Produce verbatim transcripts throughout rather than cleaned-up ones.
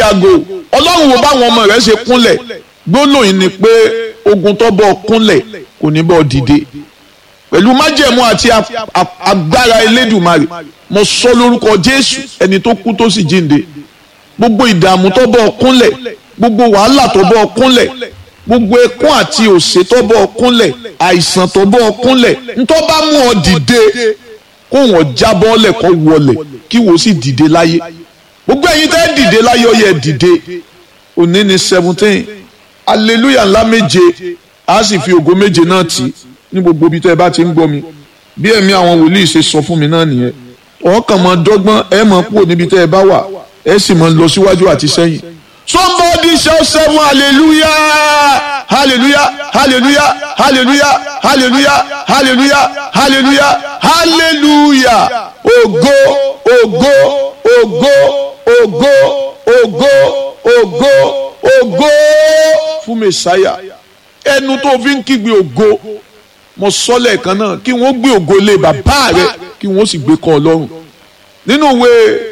yàgò ọlọ́run wo báwọn ọmọ rẹ̀ ṣe kúnlẹ̀ gbólóyìn ni pé ogun tó bọ́ kúnlẹ̀ kò ní bọ́ dìde pẹ̀lú májẹ̀mú àti agbára Elédùmarè mo sọ lórúkọ Jésù ẹni tó kú tó sì jíǹde gbogbo ìdààmú tó bọ́ kúnlẹ̀ gbogbo wàhálà tó bọ́ kúnlẹ̀ gbogbo ẹkún àti òṣè tó bọ́ kúnlẹ̀ àìsàn tó bọ́ kúnlẹ̀ ntọ́ bá mú ọ dìde kó wọ́n jábọ́ lẹ̀ kó wọlẹ̀ kí wọ́n sì dìde láyé gbogbo ẹ̀yin tẹ́ dìde láyé ó yẹ dìde òní ni seventeen hallelujah ńlá méje a sì fi ògo méje náà tì ní gbogbo ibi tẹ́ ẹ bá ti ń gbọ́ mi bí ẹ̀mí àwọn wòlíì ṣe sọ fún mi náà nìyẹn ọ̀ọ́kàn máa dọ́gbọ́n ẹ máa kúrò níbi tẹ́ ẹ bá wà ẹ sì máa lọ síwájú àti sẹ́yìn. Somebody shout seven hallelujah hallelujah hallelujah hallelujah hallelujah hallelujah hallelujah hallelujah ògo ògo ògo ògo ògo ògo ògo fún Mèsáyà ẹnu tó fi ń kígbe ògo mo sọ lẹ́ẹ̀kan náà kí wọ́n gbé ògo lé bàbá rẹ kí wọ́n sì gbé kọ́ Ọlọ́run nínú ìwé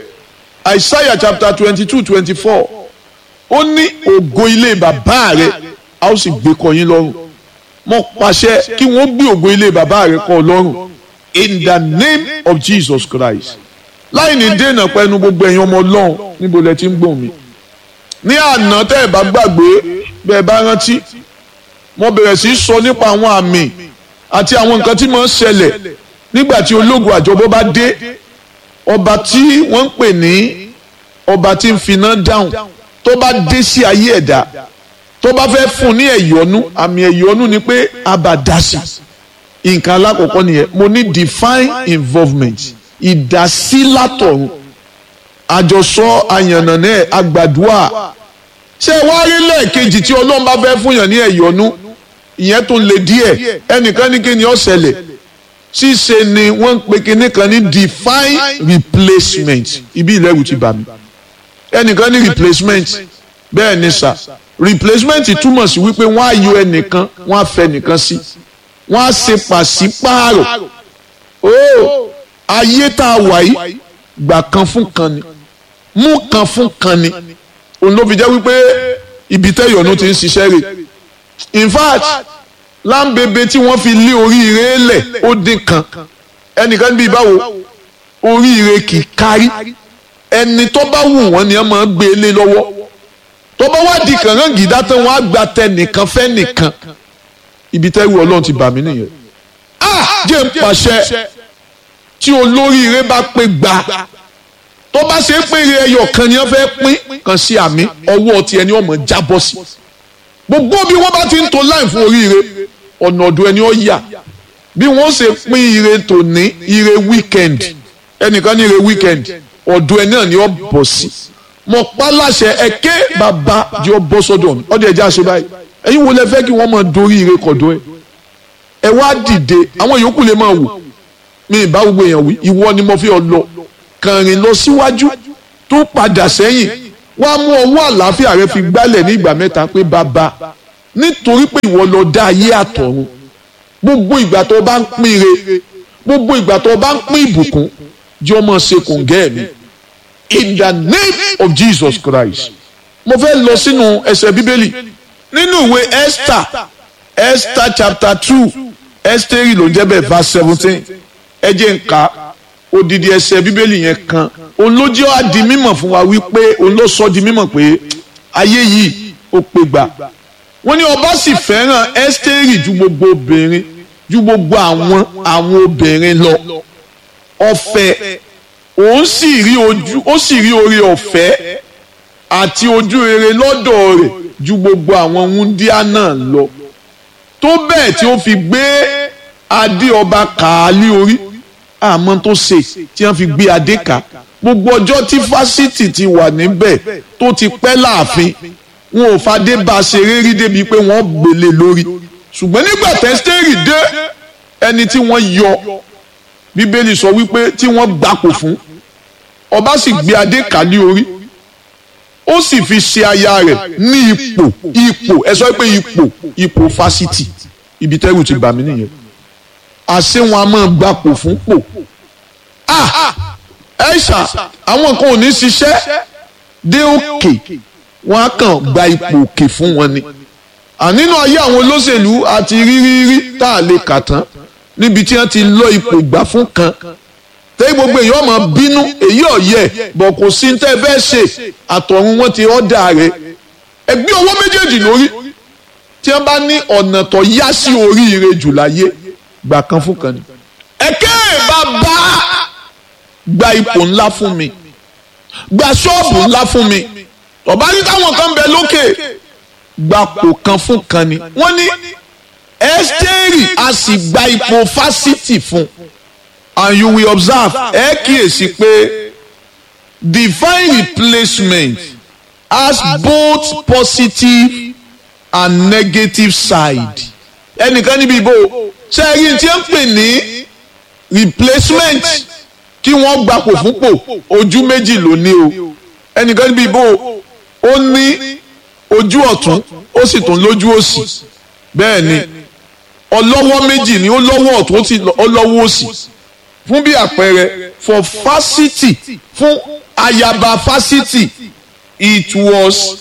Isaiah chapter twenty two twenty four ó ní ògo ilé bàbá rẹ a ó sì gbé kọ́ yín lọ́rùn mo pàṣẹ kí wọ́n gbé ògo ilé bàbá rẹ kọ́ Ọlọ́run in the name of Jesus Christ láì ní dènà pẹ̀lú gbogbo ẹ̀yin ọmọ Ọlọ́run níbo lẹ ti ń gbọ́ mi ní àná tẹ́ ẹ bá gbàgbé bẹ́ẹ̀ bá rántí mo bẹ̀rẹ̀ sí í sọ nípa àwọn àmì àti àwọn nǹkan tí mo ń ṣẹlẹ̀ nígbà tí ológun àjọbọ bá dé ọba tí wọ́n ń pè ní ọba tí ń finá dáhùn tó bá dé sí ayé ẹ̀dá tó bá fẹ́ fún ní ẹ̀yọ́nú àmì ẹ̀yọ́nú ni pé abàdásí nǹkan alákọ̀ọ́kọ́ nìyẹn mo ní divine involvement ìdásí látọ̀run àjọsọ àyànnànẹ́ àgbàdua ṣé wàá rí lẹ́ẹ̀kejì tí Ọlọ́run bá fẹ́ fún yàn ní ẹ̀yọ́nú ìyẹn tó le díẹ̀ ẹnìkan ní kí ni ó ṣẹlẹ̀ ṣíṣe ni wọ́n ń pe kinní kan ní divine replacement ibi ìlẹ́rù ti bà mí ẹnìkan ní replacement bẹ́ẹ̀ ni sà replacement túmọ̀ sí wípé wọ́n á yọ ẹnìkan wọ́n á fẹ́ nìkan sí wọ́n á ṣe pàṣípààrọ̀ ó ayé tá a wà yìí gbà kan fún kan ni mú kan fún kan ni òun ló fi jẹ́ wípé ibi tẹ́yọ̀nù ti ń ṣiṣẹ́ rẹ̀ in fact láńbebe tí wọ́n fi lé oríire lẹ̀ ó dín kan ẹnìkan bíi báwo oríire kì í kárí ẹni tó bá wù wọ́n ni wọ́n máa gbé lé lọ́wọ́ tó bá wá di kàngán gìdá tán wọ́n á gba tẹ nìkan fẹ́ nìkan ibi tẹ́rù Ọlọ́run ti bà mí nìyẹn ah jẹ́ ń pàṣẹ tí olóríire bá pé gbà tó bá ṣe é pé ẹyọ kan ni wọ́n fẹ́ pín kan sí àmì ọwọ́ ti ẹni ọmọ jábọ́ sí gbogbo bí wọ́n bá ti ń to láì fún oríire ọ̀nà ọ̀dọ̀ ẹni ó yà bí wọ́n ṣe pín ire tòní ire weekend ẹnìkan ní ire weekend ọ̀dọ̀ ẹni náà ni ó bọ̀ sí mo pa láṣẹ ẹ̀kẹ́ bàbá jẹ́ ọ bọ́ sọ́dọ̀ mi ọ̀dọ̀ ẹ̀jẹ̀ àṣẹ báyìí ẹ̀yin wo lẹ fẹ́ kí wọ́n máa dorí ire kọ̀dọ̀ ẹ̀ ẹ wá dìde àwọn yòókù lè máa wò mi ì bá gbogbo èèyàn wí ìwọ ni mo fi ọ lọ kàn rìn lọ síwájú tó padà sẹ́yìn wá mú ọwọ́ àlàáfíà rẹ fi gbálẹ̀ ní ìgbà mẹ́ta pé bàbá nítorí pé ìwọ ló dá ayé àtọ̀run gbogbo ìgbà tó bá ń pín ire gbogbo ìgbà tó bá ń pín ìbùkún jẹ́ ọmọ ṣe kòǹgẹ́ mi in the name of Jesus Christ mo fẹ́ lọ sínú ẹsẹ̀ bíbélì nínú ìwé Esther Esther chapter two Esther ló ń jẹ́ bẹ́ẹ̀ verse seventeen ẹ jẹ́ n kà odidi ẹsẹ̀ bíbélì yẹn kan olójó á di mímọ̀ fún wa wípé olóṣọ di mímọ̀ pé ayé yìí ó pé gbà wọ́n ní ọba sì fẹ́ràn Ẹ́sítérì ju gbogbo obìnrin ju gbogbo àwọn àwọn obìnrin lọ ọ̀fẹ́ òun sì rí ojú ó sì rí oore ọ̀fẹ́ àti ojú rere lọ́dọ̀ rẹ̀ ju gbogbo àwọn wúndíá náà lọ tó bẹ́ẹ̀ tí ó fi gbé adé ọba kàálí orí àmọ́ tó ṣe tí wọ́n fi gbé adé ká gbogbo ọjọ́ tí fásitì ti wà níbẹ̀ tó ti pẹ́ láàfin wọn ò fadé bá a ṣeré rí débi pé wọ́n gbélé lórí ṣùgbọ́n nígbà tẹ́sítẹ́rì dé ẹni tí wọ́n yọ bíbélì sọ wípé tí wọ́n gbapò fún ọba sì gbé adé kàálí orí ó sì fi ṣe aya rẹ̀ ní ipò ipò ẹ sọ pé ipò ipò fásitì ibi tẹ́rù ti bà mí nìyẹn àṣé wọn a máa gbapò fún pò ah ẹ̀ṣà àwọn kan ò ní ṣiṣẹ́ dé òkè wọ́n á kàn gba ipò òkè fún wọn ni. ànínú ayé àwọn olóṣèlú àti rírírí tá a lè kà tán níbi tí wọ́n ti lọ ipò ìgbà fún kan tẹ́lẹ̀ gbogbo èèyàn máa bínú èyí ọ̀yẹ́ bọ̀ kò sí ní tẹ́ fẹ́ ṣe àtọ̀run wọn ti ọ̀dà rẹ̀ ẹgbẹ́ owó méjèèjì lórí tí wọ́n bá ní ọ̀nà tó yá sí oríire jù láyé gbà kan fún kan ni. ẹ̀kẹ́ bàbá gba ipò ńlá fún mi gba ṣọ́ọ̀bù ńlá fún mi ọ̀bá ní táwọn kan bẹ lókè gba kò kan fún kan ni. wọ́n ní Ẹ́sítérì a sì gba ipò fásitì fún and you will observe ẹ kíyèsí pé divine replacement has both positive and negative side. ẹnìkan níbi ìbò sẹ́yìn tí ń pè ní replacement kí wọ́n gbapò fúnpò ojú méjì ló ní o. ẹnìkan níbi ìbò ó ní ojú ọ̀tún ó sì tún lójú òsì bẹ́ẹ̀ ni ọlọ́wọ́ méjì ni ó lọ́wọ́ ọ̀tún ó lọ́wọ́ òsì. fún bí àpẹẹrẹ for fásitì fún ayaba fásitì it was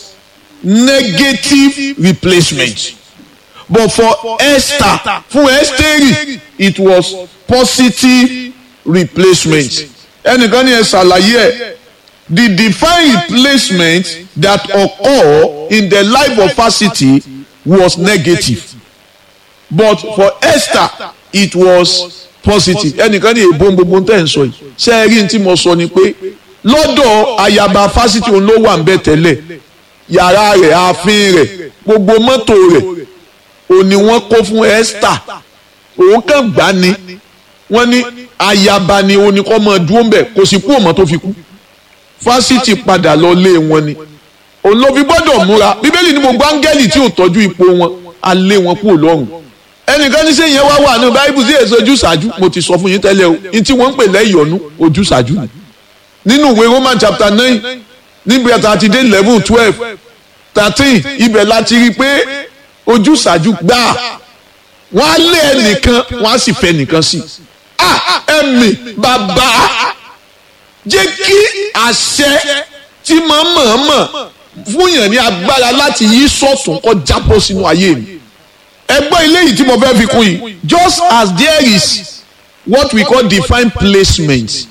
negative replacement but for Esther fún Ẹ́sítérì it was positive replacement. ẹnìkan ní ẹ ṣàlàyé ẹ the divine replacement that occur in the life of fásitì was negative but for Esther it was positive. ẹnìkan ní èbó gbogbo tẹ́ ń sọ yìí ṣé ẹ rí ní tí mo sọ ni pé lọ́dọ̀ ayaba fásitì òun ló wà ń bẹ tẹ́lẹ̀ yàrá rẹ̀ ààfin rẹ̀ gbogbo mọ́tò rẹ̀ òní wọ́n kó fún Esther òun kàn gbá ni wọ́n ní ayaba ni òní kọ́ mọ́ dúró ń bẹ̀ kò sí kú òmọ́ tó fi kú fásitì padà lọ lé wọn ni òun ló fi gbọ́dọ̀ múra bíbélì ní gbogbo áńgẹ́lì tí ò tọ́jú ipò wọn á lé wọn kúrò lọ́rùn. ẹnìkan ní sẹ́yìn yẹn wá wà ní báíbù sí èso ojúṣàájú mo ti sọ fún yín tẹ́lẹ̀ o ní tí wọ́n ń pè lẹ́yọ̀nú ojúṣàájú ni nínú ìwé Roman chapter nine níbi àti dé eleven twelve thirteen ibẹ̀ láti rí i pé ojúṣàájú gbà wọ́n á lé ẹnìkan wọ́n á sì fẹ́ nìkan sí ah ẹ̀mí bàbá jẹ́ kí àṣẹ tí màá mọ̀ọ́mọ̀ fún yàn ní agbára láti yí sọ̀tún kó jábọ́ sínú ayé mi. ẹgbọ́n ilé yìí tí mo fẹ́ fi kún yìí just as there is what we call divine placement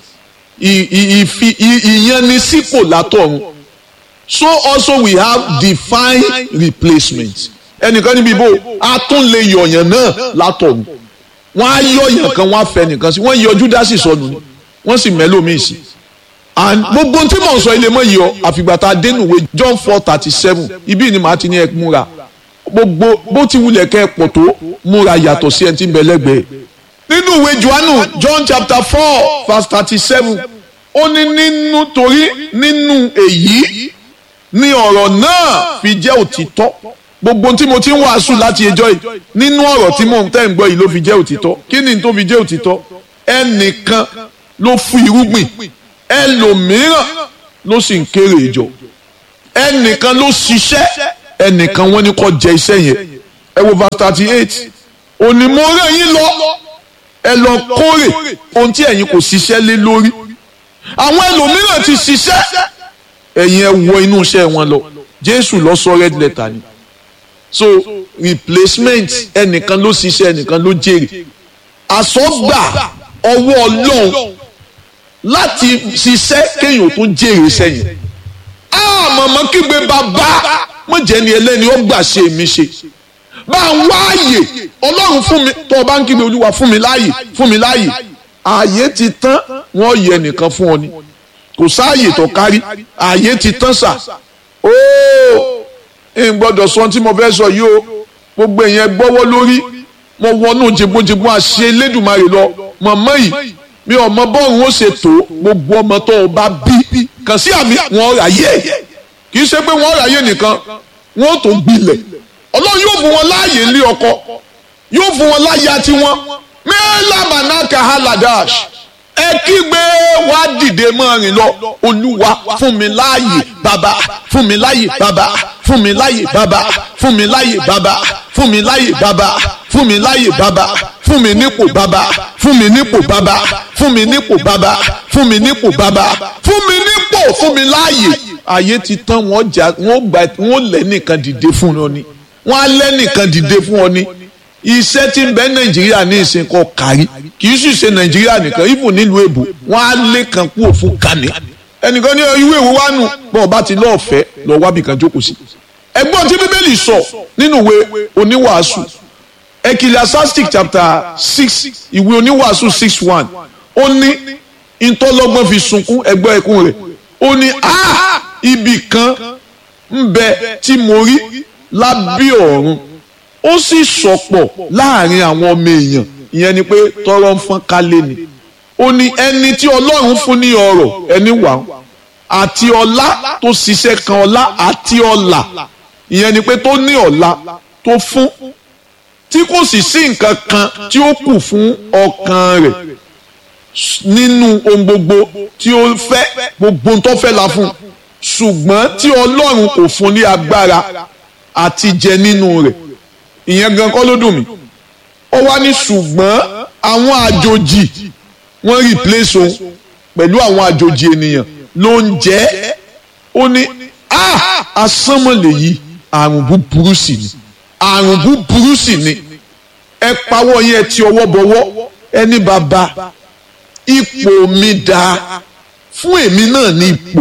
ìyanisípò látọ̀run so also we have divine replacement. ẹnìkan níbi ibo a tún lè yọ̀yàn náà látọ̀run wọ́n á yọ̀yàn kan wọ́n á fẹ́ nìkan sí wọ́n yọ Júdásì sọnù ni wọ́n sì mẹ́lòmíì sí and gbogbo tí mò ń sọ ilé mọ́ yìí ọ àfìgbà tá a dénú ìwé John four thirty seven ibi ni màá ti ní ẹ múra gbogbo bó ti wulẹ̀ kẹ́ ẹ pọ̀ tó múra yàtọ̀ sí ẹni tí ń bẹ lẹ́gbẹ̀ẹ́. nínú ìwé Jòhánù John chapter four verse thirty seven ó ní nínú torí nínú èyí ni ọ̀rọ̀ náà fi jẹ́ òtítọ́ gbogbo tí mo ti ń wàásù láti ẹjọ́ yìí nínú ọ̀rọ̀ tí mò ń tẹ́ ń gbọ́ yìí ló fi jẹ́ òtítọ́ kí ni tó fi jẹ́ òtítọ́ ẹnìkan ló fún irúgbìn ẹlòmíràn ló sì ń kéré ìjọ ẹnìkan ló ṣiṣẹ́ ẹnìkan wọ́n ní kó jẹ iṣẹ́ yẹn ẹ wo verse thirty eight òní mo rán yín lọ ẹ lọ kórè ohun tí ẹ̀yin kò ṣiṣẹ́ lé lórí àwọn ẹlòmíràn ti ṣiṣẹ́ ẹ̀yin ẹ wọ inú iṣẹ́ wọn lọ Jésù lọ sọ red letter ni so replacement ẹnìkan ló ṣiṣẹ́ ẹnìkan ló jèrè àsọgbà ọwọ́ Ọlọ́run láti ṣiṣẹ́ kéèyàn tó jèrè sẹ́yìn ah màmá kígbe bàbá mo jẹ́ ni ẹlẹ́ni ó gbà ṣe mi ṣe bá ń wá àyè Ọlọ́run fún mi tó o bá ń kígbe Olúwa fún mi láàyè fún mi láàyè ààyè ti tán wọ́n yẹ nìkan fún ọ ni kò sáàyè tó kárí ààyè ti tán sà ooo n gbọ́dọ̀ sọ tí mo fẹ́ sọ yìí o gbogbo èèyàn gbọ́wọ́ lórí mo wọnú jìbújìbú àṣẹ Elédùmarè lọ màmá yìí mi ò mọ bọ́ọ̀rù ó ṣe tó gbogbo ọmọ tó o bá bí kàn sí àmì wọn ráyè kì í ṣe pé wọn ráyè nìkan wọn ò tó gbilẹ̀ Ọlọ́run yóò fún wọn láàyè ilé ọkọ yóò fún wọn láyà tiwọn mẹ́làmánàkà haladash ẹ kígbe wá dìde mọ́ rìn lọ Olúwa fún mi láàyè bàbá fún mi láàyè bàbá fún mi láàyè bàbá fún mi láàyè bàbá fún mi láàyè bàbá fún mi láàyè bàbá fún mi nípò bàbá fún mi nípò bàbá fún mi nípò bàbá fún mi nípò bàbá fún mi nípò ò fún mi láàyè àyè ti tán wọ́n jà wọ́n gbà wọ́n lẹ́ nìkan dìde fún ọ ni wọ́n á lẹ́ nìkan dìde fún ọ ni iṣẹ́ tí ń bẹ nàìjíríà ní ìsìn kọ kárí kì í sì ṣe nàìjíríà nìkan ibù nílùú èbò wọ́n á lé kan kú òfin kàní ẹnìkan ní ìwé ìwé wa nù bọ́ọ̀ bá ti lọ́ọ̀ fẹ́ lọ wábì kan jókòó sí ẹgbọ́n tí bíbélì sọ nínú ìwé oníwàásù Ecclesiastic chapter six ìwé oníwàásù six one ó ní ìtọ́lọ́gbọ́n fi sunkún ẹgbẹ́ ẹkún rẹ̀ ó ní ah ibì kan ń bẹ tí mo rí lábẹ́ ọ̀run ó sì sọ̀pọ̀ láàrin àwọn ọmọ èèyàn ìyẹn ni pé tọrọ ń fọ́n kálé ni ó ní ẹni tí ọlọ́run fún ní ọrọ̀ ẹni wà àti ọlá tó ṣiṣẹ́ kan ọlá àti ọlà ìyẹn ni pé tó ní ọlá tó fún tí kò sì sí nǹkan kan tí ó kù fún ọkàn rẹ̀ nínú ohun gbogbo tí ó fẹ́ gbogbo tó fẹ́ la fún ṣùgbọ́n tí ọlọ́run kò fún ní agbára àti jẹ nínú rẹ̀ ìyẹn gan kọ́ ló dùn mí ó wá ní ṣùgbọ́n àwọn àjòjì wọ́n replace òun pẹ̀lú àwọn àjòjì ènìyàn ló ń jẹ́ ó ní ah asánmọ̀lẹ̀ yìí àrùn búburú sì ni àrùn búburú sì ni ẹ pawọ́ yẹn ti ọwọ́ bọwọ́ ẹni bàbá ipò mi dáa fún èmi náà ní ipò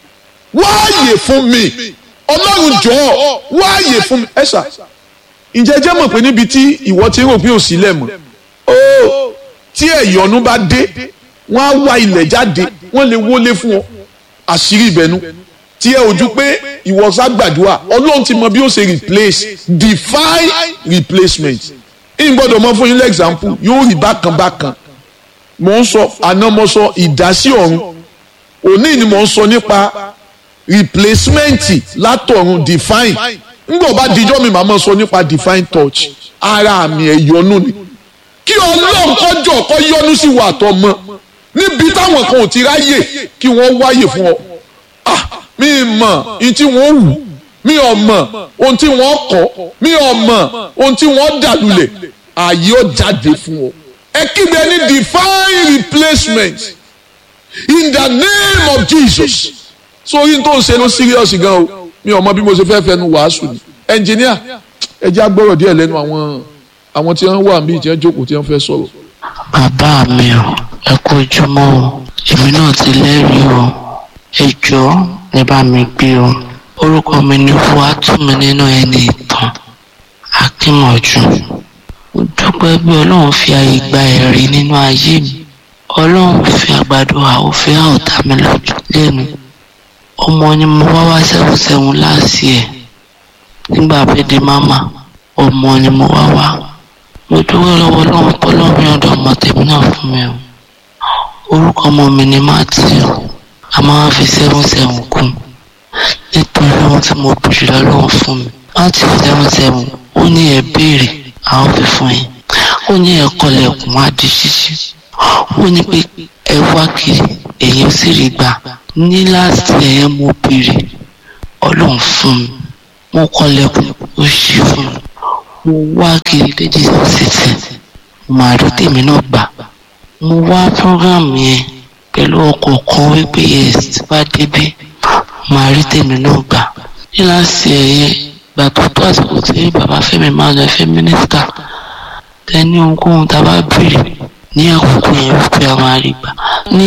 wáàyè fún mi ọlọ́run jọ̀ọ́ wáàyè fún mi ẹ ṣá ǹjẹ́ jẹ́ mọ̀ pé níbi tí ìwọ ti rò pé ò sílẹ̀ mọ́ ó tí ẹ̀yọ́nú bá dé wọ́n á wá ilẹ̀ jáde wọ́n lè wọlé fún ọ àṣírí ìbẹ̀nu tí ẹ ojú pé ìwọ sá gbàdúrà ọlọ́run ti mọ bí ó ṣe replace divine replacement ìyìn gbọ́dọ̀ mọ fún yín lẹ́gzámpù yóò rí bákan bákan mò ń sọ àná mo sọ ìdásí ọ̀run òní ni mò ń sọ nípa replacement látọ̀run divine ngbọ̀ bá dijọ́ mi màá sọ nípa divine touch ara àmì ẹ̀yọ́nú ni kí ọlọ́run kọjọ́ kọ́ yọ́nú sí wa àtọ́ mọ́ níbi táwọn kan ò ti ráyè kí wọ́n wáyè fún ọ ah mi mọ̀ ohun tí wọ́n wù mi ò mọ̀ ohun tí wọ́n kọ́ mi ò mọ̀ ohun tí wọ́n dàlúlẹ̀ ààyè ó jáde fún ọ ẹ kígbe ní divine replacement in the name of Jesus sórí tó ń ṣe ló serious gan o mi ò mọ bí mo ṣe fẹ́ fẹnu wàásù ni ẹnjìníà ẹ jẹ́ agbọ́rọ̀ díẹ̀ lẹ́nu àwọn àwọn tí wọ́n wà níbi tí wọ́n jókòó tí wọ́n fẹ́ sọ̀rọ̀. bàbá mi ò ẹ kú ojúmọ́ o èmi náà ti lẹ́rìí o ẹ jọ̀ọ́ ẹ bá mi gbé o orúkọ mi ni Wàtúmí nínú ẹni ìtàn Akínmọ̀jú mo dúpẹ́ bí ọlọ́run fi àyè gba ẹ̀rí nínú ayé mi ọlọ́run fi àgbàdo àwòfẹ́ ọ̀tá mi lójú lẹ́nu ọmọ ni mo wá wá sẹ́wọ̀n sẹ́wọ̀n láàsì ẹ̀ nígbà bẹ́ẹ̀dẹ̀ máma ọmọ ni mo wá wá mo dúró lọ́wọ́ lọ́wọ́ pọ́lọ́mí ọ̀dọ̀ ọmọ tèmi náà fún mi o orúkọ ọmọ mi ni Matthew a máa fi sẹ́wọ̀n sẹ́wọ̀n kún nítorí ohun tí mo bèrè lọ́wọ́ fún mi Matthew sẹ́wọ̀n sẹ́wọ̀n ó ní ẹ béèrè àwọn fi fún yín ó ní ẹ kọlẹ̀kùn á di ṣíṣí ó ní pé ẹ wá kiri èyí ó sì rí gbà ní láti ẹ̀yẹ́ mo béèrè ọlọ́run fún mi mo kọlẹ̀kùn ó ṣí fún mi mo wá kiri lédi sọ́sìtì màá rí tèmi náà gbà mo wá program yẹn pẹ̀lú ọkọ̀ kan wípé yes tí bá débí màá rí tèmi náà gbà ní láti ẹ̀yẹ́ ìgbà tó tó àsìkò tí bàbá Fẹ́mi máa lọ fẹ́ mínísítà tẹ́ni ohunkóhun tá a bá béèrè ní àkókò yẹn wípé a máa rí gbà ní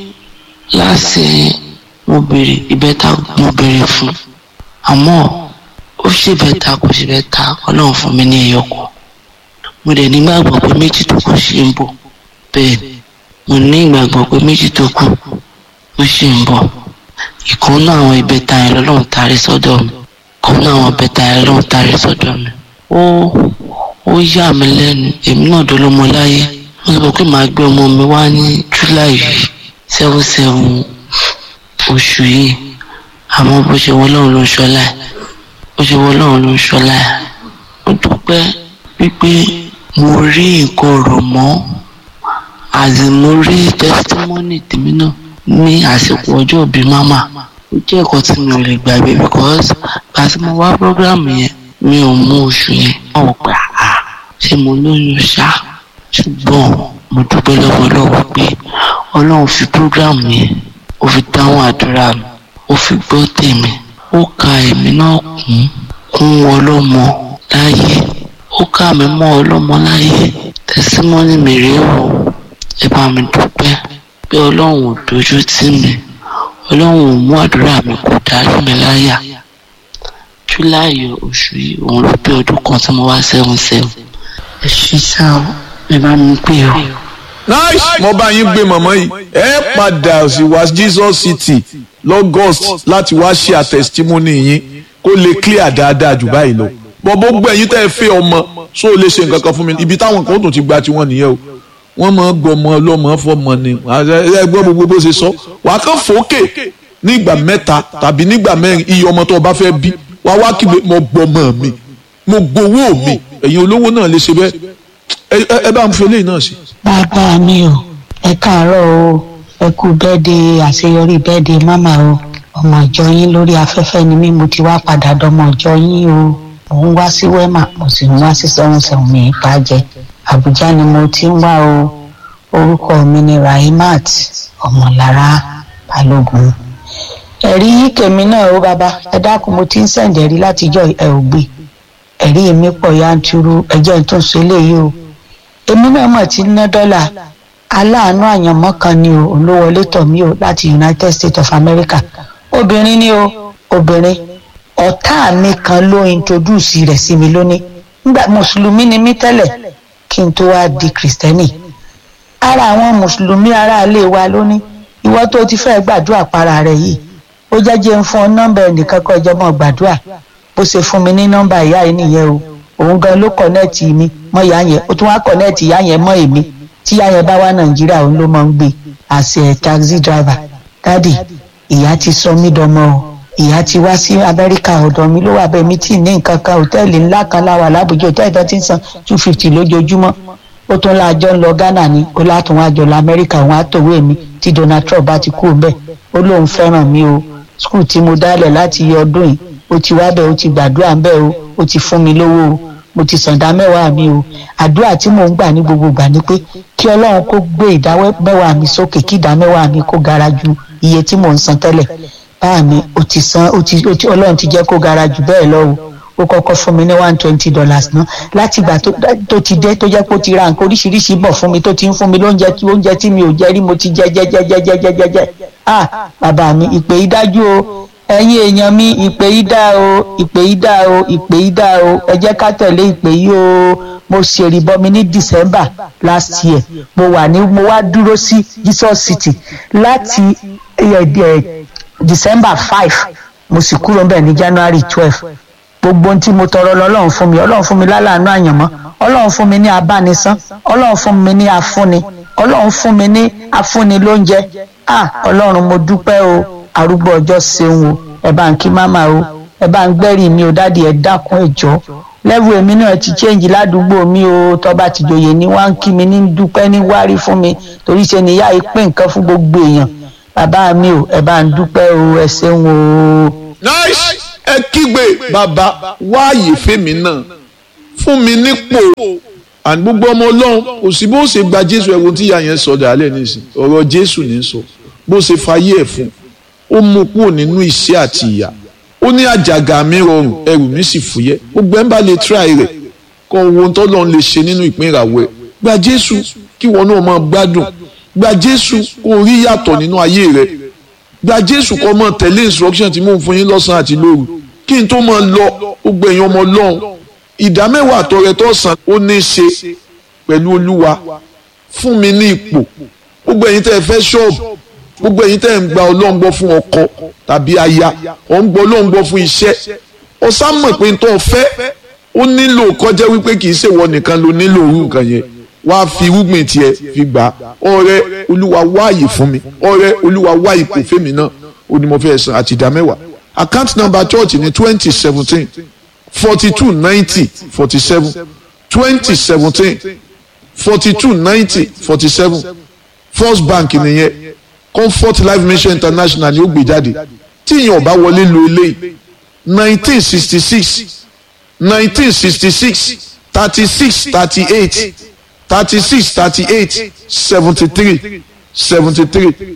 láti mo béèrè ìbẹ́ta mo béèrè fún àmọ́ ó ṣe bẹ́ta kò ṣe bẹ́ta ọlọ́run fún mi ní ẹyọkọ mo dẹ̀ nígbàgbọ́ pé méjì tó kù ṣì ń bọ̀ bẹ́ẹ̀ mo ní ìgbàgbọ́ pé méjì tó kù ó ṣì ń bọ̀ ìkan náà àwọn ìbẹ́ta yẹn lọ́lọ́run tarí sọ́dọ̀ mi ìkan náà àwọn ìbẹ́ta yẹn lọ́lọ́run tarí sọ́dọ̀ mi ó ó yà mí lẹ́nu èmi náà dolómọ láyé mo sọ pé màá gbé ọmọ mi wá ní July yìí seven seven oṣù yìí àmọ́ bó ṣe wọ́n lọ́run ló ń ṣọlá ẹ̀ bó ṣe wọ́n lọ́run ló ń ṣọlá ẹ̀ mo dúpẹ́ wípé mo rí nǹkan rọ̀ mọ́ àti mo rí testimony tèmi náà ní àsìkò ọjọ́ òbí mama ó jẹ́ ẹ̀kọ́ tí mi ò lè gbàgbé because bá tí mo wá program yẹn mi ò mú oṣù yẹn wọn ò gbà á ṣé mo lóyún ṣá ṣùgbọ́n mo dúpẹ́ lọ́wọ́ lọ́wọ́ pé ọlọ́run fi program yẹn ó fi dáhùn àdúrà mi, ó fi gbọ́ tèmi, ó ka èmi náà kún kún ọlọ́mọ láyé, ó kà mí mọ́ ọlọ́mọ láyé. Tẹsímọ́nì mi rèé o, ẹ bá mi dúpẹ́ pé ọlọ́run ò dojú tì mí, ọlọ́run ò mú àdúrà mi kò dàrú mi láyà. July oṣù yìí òun ló pé ọdún kan tí mo wá seven seven. ẹ ṣí sá o, ẹ bá mi pè o. nice mo bá yín gbé mọ̀mọ́ yìí ẹ padà sí wa Jesus City lọ́gọ́st láti wá ṣe àtẹ̀sítímọ́nì yín kó lè clear dáadáa jù báyìí lọ. bọ́ gbogbo ẹ̀yin tẹ́ ẹ fẹ́ ọmọ só o lè ṣe nǹkan kan fún mi ibi táwọn kan ó tún ti gba tiwọn nìyẹn o. wọ́n máa ń gbọmọ ọlọ́mọ fọmọ ni ẹ gbọ́ gbogbo bó ṣe sọ wàá kàn fòókè ní ìgbà mẹ́ta tàbí nígbà mẹ́rin iye ọmọ tó o bá fẹ́ bí wàá wá kígbe mo gbọmọ mi mo gbowó mi ẹ̀yin olówó náà lè ṣe bẹ́ẹ̀ ẹ bá ń fi eléyìí náà sí. bàbá mi o ẹ káàárọ̀ o ẹ kú bẹ́ẹ̀dẹ̀ àṣeyọrí bẹ́ẹ̀dẹ̀ máma o ọmọ ìjọ yín lórí afẹ́fẹ́ ni mí mo ti wá padà dọmọ ìjọ yín o mò ń wá sí wema mo sì ń wá sí seven seven mi ìbàjẹ́ àbújá ni mo ti ń wá o orúkọ mi ni Rahimat ọmọlára balógun. ẹ̀rí kèmí náà o bàbá ẹ dákun mo ti ń sẹ̀ǹdẹ̀rí látijọ́ ẹ ò gbé ẹ̀rí mi pọ̀ yanturu ẹjẹ́ tó ń sọ eléyìí o èmi náà mọ̀ tí ń ná dọ́là aláàánú àyànmọ́ kan ni o olówọlé tọ̀ mí o láti United States of America obìnrin ni o obìnrin ọ̀tá mi kan ló introduce rẹ̀ sí mi lónìí nígbà mùsùlùmí ni mí tẹ́lẹ̀ kí n tó wá di kìrìsìtẹ́nì ara àwọn mùsùlùmí ará ilé wa lónìí ìwọ tó ti fẹ́ gbàdúrà para rẹ̀ yìí ó jẹ́jẹ́ ń fún ọ nọ́mbà ẹnìkan kọ́ ìjọba gbàdúrà bó ṣe fún mi ní nọ́mbà ìyá yìí nìyẹn o òun gan ló kọ̀nẹ́ẹ̀tì mi mọ́ ìyá yẹn ó tún wá kọ̀nẹ́ẹ̀tì ìyá yẹn mọ́ èmi tí ìyá yẹn bá wá nàìjíríà òun ló máa ń gbé àṣẹ taxi driver dádì ìyá ti sọ mí dọmọ o ìyá ti wá sí amẹ́ríkà ọ̀dọ̀ mi ló wà bẹ́ẹ̀ mi tí ní nǹkan kan hòtẹ́ẹ̀lì ńlá kan láwà lábùjọ hòtẹ́ẹ̀lì tó ti ń san two fifty lójoojúmọ́ ó tún láàjọ ń lọ ghana ni ó látún wá jọ lọ amẹ́ríkà òun á tòwé mi tí Donald Trump bá ti kú bẹ́ẹ̀ ó lóun fẹ́ràn mi o skul tí mo dálẹ̀ láti yọ ọdún yìí ó ti wá bẹ́ẹ̀ ó ti gbàdúrà ń bẹ́ẹ̀ o ó ti fún mi lówó o mo ti sàǹdá mẹ́wàá mi o àdúrà tí mò ń gbà ní gbogbo ìgbà ni pé kí ọlọ́run kó gbé ìdá mẹ́wàá mi sókè kí ìdá mẹ́wàá mi kó gara ju iye tí mò ń san tẹ́lẹ̀ báà mi ó ti san ó ti ọlọ́run ti jẹ́ kó gara jù bẹ́ẹ̀ lọ o ó kọ́kọ́ fún mi ní one twenty dollars náà láti ìgbà tó ti dé tó jẹ́ pé ó ti ra nǹkan oríṣiríṣi bọ̀ fún mi tó ti ń fún mi lóúnjẹ oúnjẹ tí mi ò jẹ rí mo ti jẹ jẹ jẹ jẹ jẹ jẹ jẹ jẹ ah bàbá mi ìpè yìí dájú o ẹ̀yin èèyàn mi ìpè yìí dá o ìpè yìí dá o ìpè yìí dá o ẹ jẹ́ ká tẹ̀lé ìpè yìí o mo ṣèrìbọmi ní December last year mo wà ní mo wá dúró sí Jesus City láti December five mo sì kúrò ńbẹ̀ ní January twelve gbogbo ohun tí mo tọrọ lọ́lọ́run fún mi ọlọ́run fún mi láláàánú àyànmọ́ ọlọ́run fún mi ní abánisán ọlọ́run fún mi ní afúnni ọlọ́run fún mi ní afúnni lóúnjẹ ah ọlọ́run mo dúpẹ́ o arúgbó ọjọ́ ṣeun o ẹ bá ń kí máma o ẹ bá ń gbẹ́rì mi o dáàdi ẹ dákun ẹ jọ̀ọ́ lẹ́wọ̀ èmi náà ti change ládùúgbò mi o tọ́ba ti jòyè ní wá ń kí mi ní dúpẹ́ ní wárí fún mi torí ṣe níyà ìpín nǹkan fún gbogbo èèyàn bàbá mi o ẹ bá ń dúpẹ́ o ẹ ṣeun o. nice ẹ kígbe bàbá wáàyè fèmí náà fún mi nípò àní gbogbo ọmọ ọlọ́run kò sí bó ṣe gba jésù ẹ̀wọ̀n tí ìyá yẹn sọ dàálẹ̀ nísìn ọ̀rọ̀ jésù ní sọ bó ṣe fayé ẹ̀ fún ó mú kúrò nínú ìṣẹ́ àti ìyà ó ní àjàgà mi rọrùn ẹrù mi sì fúyẹ́ gbogbo ẹ̀ ń bá lè tíráì rẹ̀ kọ́ ohun tó lọ́n lè ṣe nínú ìpín ìràwọ̀ ẹ̀ gba jésù kí wọn náà máa gbádùn gba jésù kó rí yàtọ̀ nínú ayé rẹ̀ gba jésù kó máa tẹ̀lé instruction tí mò ń fún yín lọ́sàn-án àti lóru kí n tó máa lọ gbogbo èèyàn ọmọ ọlọ́run ìdá mẹ́wàá àtọrẹ tó san ó ní í ṣe pẹ̀lú olúwa fún mi ní ipò gbogbo ẹ̀yin tẹ́ ẹ fẹ́ ṣọ́ọ̀bù gbogbo ẹ̀yin tẹ́ ẹ ń gba ọlọ́run gbọ́ fún ọkọ tàbí aya ọ̀ ń gbọ́ ọlọ́run gbọ́ fún iṣẹ́ ọ sá mọ̀ pé n tó fẹ́ ó nílò kọjá wípé kì í ṣe wọ nìkan ló nílò orú nǹkan yẹn wá fi irúgbìn tiẹ̀ fi gbà ọrẹ olúwa wáàyè fún mi ọrẹ olúwa wá ipò fèmí náà ó ní mo fẹ́ san àti ìdá mẹ́wàá account number church ní twenty seventeen forty two ninety forty seven twenty seventeen forty two ninety forty seven first bank nìyẹn comfort life mission international ni ó gbé jáde tí ìyẹn ọba wọlé lo eléyìí nineteen sixty six nineteen sixty six thirty six thirty eight thirty six thirty eight seventy three seventy three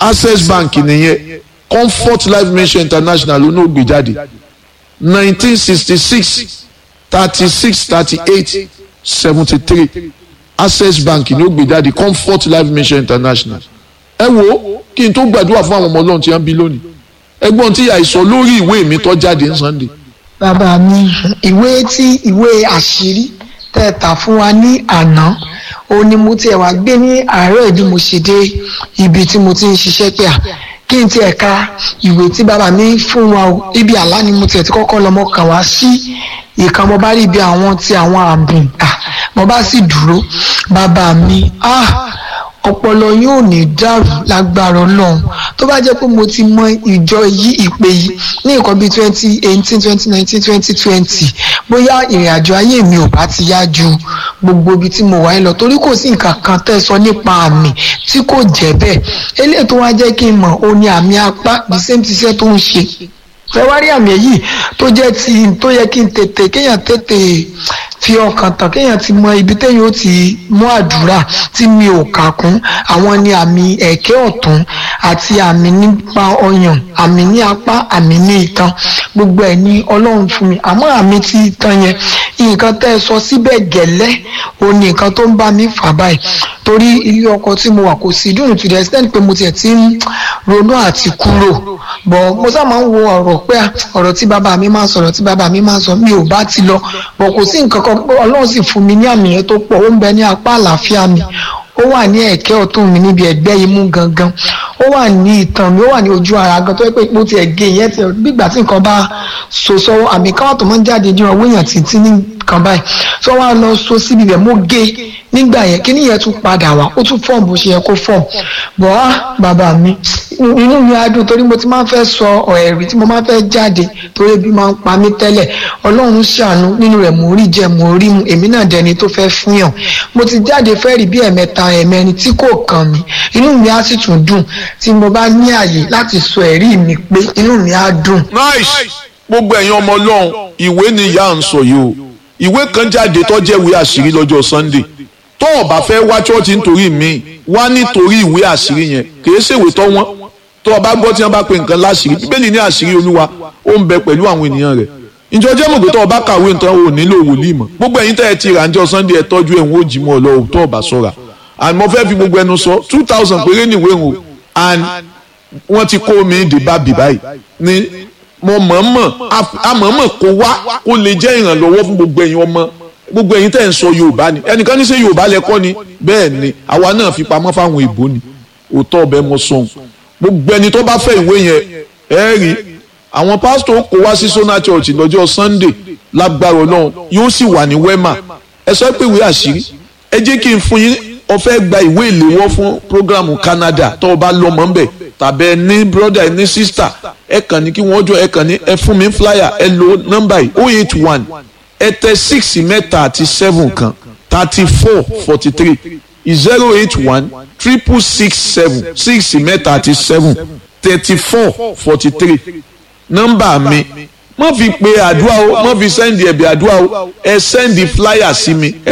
Access Bank nìyẹn, Comfort Life Mission International ló náà gbé jáde nineteen sixty six thirty six thirty eight seventy three Access Bank ló gbé jáde Comfort Life Mission International. ẹ wo kí n tó gbàdúrà fún àwọn ọmọ Ọlọ́run tí wọ́n bí lónìí ẹgbọ́n tí àìsàn lórí ìwé mi tó jáde ní Sunday. bàbá mi ìwé tí ìwé àṣírí tẹ́ tà fún wa ní àná òun ni mo tiẹ̀ wá gbé ní àárọ̀ ìdí mo ṣe dé ibi tí mo ti ń ṣiṣẹ́ pé à kí n tiẹ̀ ka ìwé tí bàbá mi fún wa o ibi àlá ni mo tiẹ̀ ti kọ́kọ́ lọ mọ́ kàn wá sí ìkan mo bá rí ibi àwọn ti àwọn àmì à mo bá sì dúró bàbá mi ah ọpọlọ yóò ní dàrú lágbára Ọlọ́run tó bá jẹ́ pé mo ti mọ ìjọ yìí ìpè yìí ní nǹkan bíi twenty eighteen twenty nineteen twenty twenty bóyá ìrìn àjò ayé mi ò bá ti yá ju gbogbo ibi tí mo wà lọ torí kò sí nǹkan kan tẹ́ sọ nípa àmì tí kò jẹ́ bẹ́ẹ̀ eléyìí tó wá jẹ́ kí n mọ̀ ó ní àmì apá the same ti iṣẹ́ tó ń ṣe ẹ wá rí àmì èyí tó jẹ́ ti tó yẹ kí n tètè kéèyàn tètè fi ọkàn tán kéèyàn ti mọ ibi téèyàn ó ti mú àdúrà tí mi ò kà kún àwọn ni àmì ẹ̀kẹ́ ọ̀tún àti àmì nípa ọyàn àmì ní apá àmì ní itan gbogbo ẹ̀ ní Ọlọ́run fún mi àmọ́ àmì ti itan yẹn nǹkan tẹ́ ẹ sọ síbẹ̀ gẹ́lẹ́ òun ni nǹkan tó ń bá mi fà báyìí torí ilé ọkọ tí mo wà kò sí dùn to the extent pé mo tiẹ̀ ti ń ronú àti kúrò bọ̀ mo sá máa ń wo ọ̀rọ̀ pé ọ̀rọ̀ tí bàbá mi máa ń sọ̀rọ̀ tí bàbá mi máa ń sọ mi ò bá ti lọ bọ̀ kò sí nǹkan kan Ọlọ́run sì fún mi ní àmì yẹn tó pọ̀ ó ń bẹ ní apá àlàáfíà mi ó wà ní ẹ̀kẹ́ ọ̀tún mi níbi ẹ̀gbẹ́ imú gangan ó wà ní ìtàn mi ó wà ní ojú ara gan tó yẹ pé ipò tiẹ̀ gé yẹn ti gbígbà tí nǹkan bá so sọ́wọ́ àmì káwá tó máa ń jáde ní ọwọ́ èèyàn títí ní nǹkan báyìí tó wá lọ so síbi rẹ̀ mo gé nígbà yẹn kí nìyẹn tún padà wá ó tún fọ́ọ̀mù bó ṣe yẹ kó fọ́ọ̀mù bọ̀ á bàbá mi inú mi á dùn torí mo ti máa ń fẹ́ sọ ẹ̀rí tí mo máa ń fẹ́ jáde torí ebi máa ń pa mí tẹ́lẹ̀ Ọlọ́run ṣàánú nínú rẹ̀ mo rí jẹ mo rí mu èmi náà dẹni tó fẹ́ fún yàn mo ti jáde fẹ́ rí bí ẹ̀mẹ́ta ẹ̀mẹ́rin tí kò kàn mí inú mi á sì tún dùn tí mo bá ní àyè láti sọ ẹ̀rí mi pé inú mi á dùn. nice gbogbo ẹ̀yin ọmọ Ọlọ́run ìwé ni ìyá ń sọ yìí o ìwé kan jáde tó jẹ́ ìwé àṣírí lọ́jọ́ Sunday tó o bá fẹ́ wá chọ́ọ̀tì nítorí mi wá nítorí ìwé àṣírí yẹn kì í ṣèwé tó wọ́n tó o bá gbọ́ tí wọ́n bá pe nǹkan láṣírí Bíbélì ní àṣírí Olúwa ó ń bẹ pẹ̀lú àwọn ènìyàn rẹ̀ ìjọ jẹ́ mọ̀ pé tó o bá kàwé nǹkan ò nílò wòlíì mọ́ gbogbo ẹ̀yin tẹ́ ẹ ti rà ńjọ́ Sunday ẹ tọ́jú ẹ̀ ń ó jí mọ́ ọ lọ tó o bá sọ̀ra and mo fẹ́ fi gbogbo ẹnu sọ two thousand péré níwé o and wọ́n ti kó mi dé bá bì báyìí ní mo mọ̀ọ́mọ̀ àmọ̀ọ́mọ̀ kó wá kó lè jẹ́ ìrànlọ́wọ́ fún gbogbo ẹ̀yin ọmọ gbogbo ẹ̀yin tẹ́ ń sọ Yorùbá ni ẹnìkan ní ṣe Yorùbá lẹ́kọ́ ni bẹ́ẹ̀ ni àwa náà fi pamọ́ fáwọn ìbò ni òótọ́ ọbẹ̀ mọ sọ̀hún gbogbo ẹni tó bá fẹ́ ìwé yẹn ẹ rí àwọn pásítọ̀ kó wá sí Sona Church lọ́jọ́ Sunday lágbára Ọlọ́run yóò sì wà ní Wema ẹ sọ pé ìwé àṣírí ẹ jẹ́ kí n fún yín ó fẹ́ gba ìwé ìléwọ́ fún programu Canada tó o bá lọ́mọ ńbẹ̀ tàbí ẹ ní brother ẹ ní sister ẹ kàn ní kí wọ́n jọ ẹ kàn ní ẹ fún mi flyer ẹ lo nọ́mbà yìí oh eight one ẹ tẹ six mẹ́ta àti seven kan thirty four forty three zero eight one triple six seven six mẹ́ta àti seven thirty four forty three nọ́mbà mi má fi pe àdúrà o má fi sẹ́ndì ẹ̀bẹ̀ àdúrà o ẹ sẹ́ndì flyer sí mi.